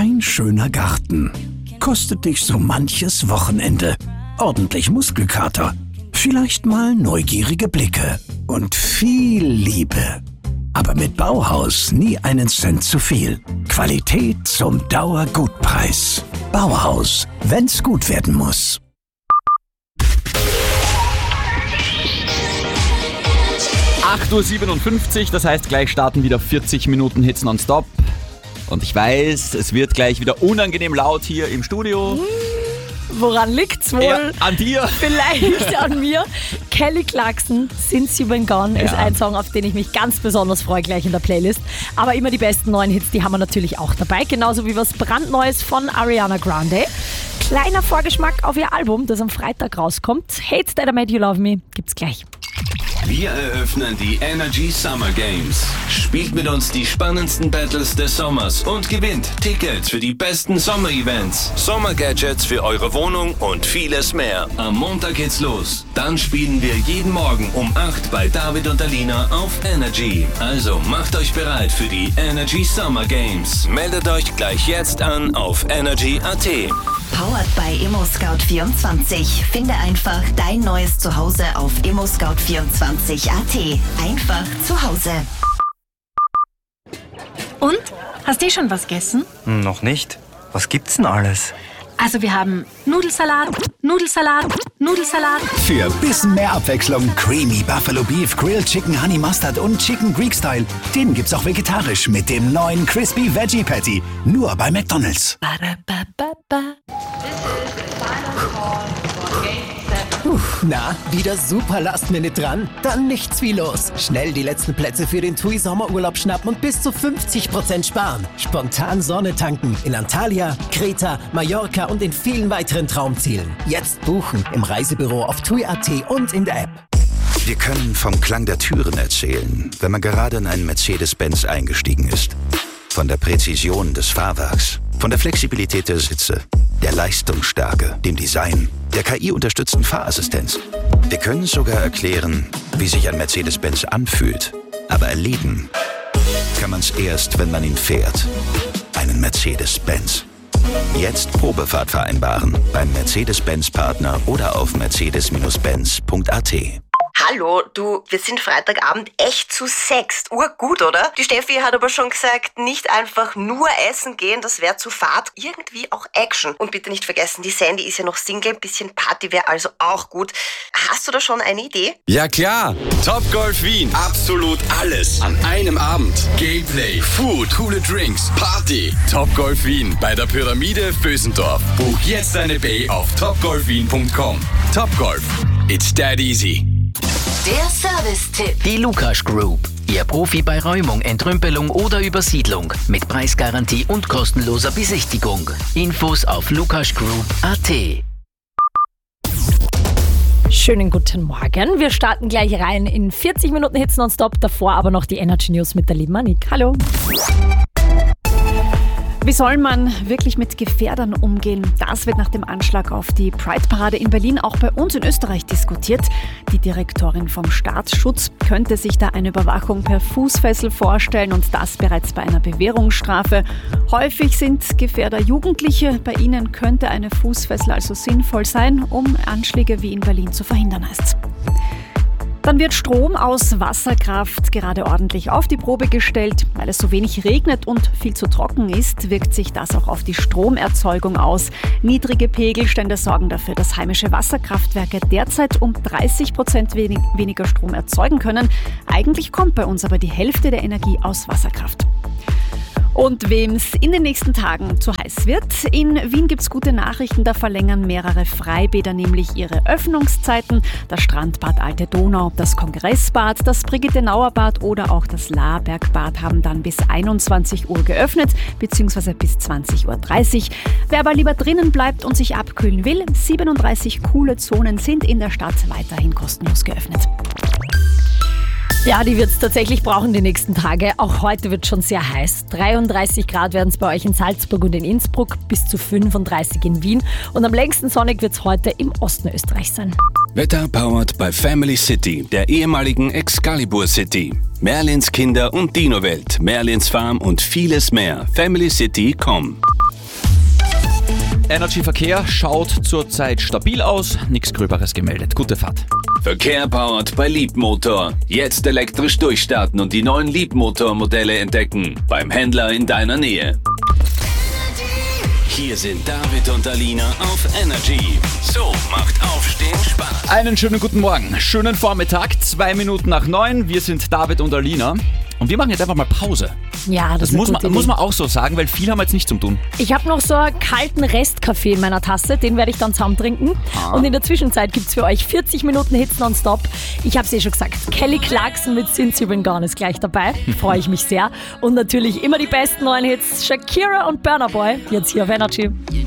Ein schöner Garten kostet dich so manches Wochenende. Ordentlich Muskelkater, vielleicht mal neugierige Blicke und viel Liebe. Aber mit Bauhaus nie einen Cent zu viel. Qualität zum Dauergutpreis. Bauhaus, wenn's gut werden muss. Uhr 57, das heißt, gleich starten wieder 40 Minuten Hits nonstop. Und ich weiß, es wird gleich wieder unangenehm laut hier im Studio. Woran liegt's wohl? Ja, an dir. Vielleicht an mir. Kelly Clarkson, Since You've Been Gone, ist ein Song, auf den ich mich ganz besonders freue, gleich in der Playlist. Aber immer die besten neuen Hits, die haben wir natürlich auch dabei. Genauso wie was brandneues von Ariana Grande. Kleiner Vorgeschmack auf ihr Album, das am Freitag rauskommt. Hate That I Made You Love Me, gibt's gleich. Wir eröffnen die Energy Summer Games. Spielt mit uns die spannendsten Battles des Sommers und gewinnt Tickets für die besten Sommer-Events, Sommer-Gadgets für eure Wohnung und vieles mehr. Am Montag geht's los. Dann spielen wir jeden Morgen um 8 bei David und Alina auf Energy. Also macht euch bereit für die Energy Summer Games. Meldet euch gleich jetzt an auf energy.at. Powered by ImmoScout24. Finde einfach dein neues Zuhause auf ImmoScout24.at. Einfach zu Hause. Und? Hast du schon was gegessen? Noch nicht. Was gibt's denn alles? Also wir haben Nudelsalat, Für bisschen mehr Abwechslung Creamy Buffalo Beef, Grilled Chicken Honey Mustard und Chicken Greek Style. Den gibt's auch vegetarisch mit dem neuen Crispy Veggie Patty. Nur bei McDonald's. Na, wieder super Last-Minute dran? Dann nichts wie los. Schnell die letzten Plätze für den TUI Sommerurlaub schnappen und bis zu 50% sparen. Spontan Sonne tanken in Antalya, Kreta, Mallorca und in vielen weiteren Traumzielen. Jetzt buchen im Reisebüro auf TUI.at und in der App. Wir können vom Klang der Türen erzählen, wenn man gerade in einen Mercedes-Benz eingestiegen ist. Von der Präzision des Fahrwerks, von der Flexibilität der Sitze, der Leistungsstärke, dem Design, der KI-unterstützten Fahrassistenz. Wir können sogar erklären, wie sich ein Mercedes-Benz anfühlt. Aber erleben kann man es erst, wenn man ihn fährt. Einen Mercedes-Benz. Jetzt Probefahrt vereinbaren beim Mercedes-Benz-Partner oder auf mercedes-benz.at. Hallo, du, wir sind Freitagabend echt zu 6. Urgut, oder? Die Steffi hat aber schon gesagt, nicht einfach nur essen gehen, das wäre zu fad. Irgendwie auch Action. Und bitte nicht vergessen, die Sandy ist ja noch Single, bisschen Party wäre also auch gut. Hast du da schon eine Idee? Ja klar, Top Golf Wien. Absolut alles an einem Abend. Gameplay, Food, coole Drinks, Party. Top Golf Wien bei der Pyramide Vösendorf. Buch jetzt deine Bay auf topgolfwien.com. Top Golf, it's that easy. Der Service-Tipp. Die Lukas Group. Ihr Profi bei Räumung, Entrümpelung oder Übersiedlung. Mit Preisgarantie und kostenloser Besichtigung. Infos auf lukasgroup.at. Schönen guten Morgen. Wir starten gleich rein in 40 Minuten Hits nonstop. Davor aber noch die Energy News mit der lieben Annik. Hallo. Wie soll man wirklich mit Gefährdern umgehen? Das wird nach dem Anschlag auf die Pride-Parade in Berlin auch bei uns in Österreich diskutiert. Die Direktorin vom Staatsschutz könnte sich da eine Überwachung per Fußfessel vorstellen und das bereits bei einer Bewährungsstrafe. Häufig sind Gefährder Jugendliche. Bei ihnen könnte eine Fußfessel also sinnvoll sein, um Anschläge wie in Berlin zu verhindern, heißt's. Dann wird Strom aus Wasserkraft gerade ordentlich auf die Probe gestellt. Weil es so wenig regnet und viel zu trocken ist, wirkt sich das auch auf die Stromerzeugung aus. Niedrige Pegelstände sorgen dafür, dass heimische Wasserkraftwerke derzeit um 30% weniger Strom erzeugen können. Eigentlich kommt bei uns aber die Hälfte der Energie aus Wasserkraft. Und wem es in den nächsten Tagen zu heiß wird, in Wien gibt es gute Nachrichten, da verlängern mehrere Freibäder nämlich ihre Öffnungszeiten. Das Strandbad Alte Donau, das Kongressbad, das Brigitte-Nauer-Bad oder auch das Laarbergbad haben dann bis 21 Uhr geöffnet, beziehungsweise bis 20.30 Uhr. Wer aber lieber drinnen bleibt und sich abkühlen will, 37 coole Zonen sind in der Stadt weiterhin kostenlos geöffnet. Ja, die wird es tatsächlich brauchen die nächsten Tage. Auch heute wird schon sehr heiß. 33 Grad werden es bei euch in Salzburg und in Innsbruck, bis zu 35 in Wien. Und am längsten sonnig wird es heute im Osten Österreichs sein. Wetter powered by Family City, der ehemaligen Excalibur City. Merlins Kinder- und Dino-Welt, Merlins Farm und vieles mehr. FamilyCity.com. Energy Verkehr schaut zurzeit stabil aus, nichts Gröberes gemeldet. Gute Fahrt. Verkehr powered bei Leapmotor. Jetzt elektrisch durchstarten und die neuen Leapmotor-Modelle entdecken. Beim Händler in deiner Nähe. Hier sind David und Alina auf Energy. So macht Aufstehen Spaß. Einen schönen guten Morgen, schönen Vormittag, 2 Minuten nach 9. Wir sind David und Alina und wir machen jetzt einfach mal Pause. Ja, Das muss man auch so sagen, weil viel haben wir jetzt nicht zum tun. Ich habe noch so einen kalten Restkaffee in meiner Tasse, den werde ich dann zusammen trinken. Und in der Zwischenzeit gibt es für euch 40 Minuten Hits nonstop. Ich habe es schon gesagt, Kelly Clarkson mit Since You've Been Gone ist gleich dabei. Freue ich mich sehr. Und natürlich immer die besten neuen Hits, Shakira und Burna Boy, jetzt hier auf Energy.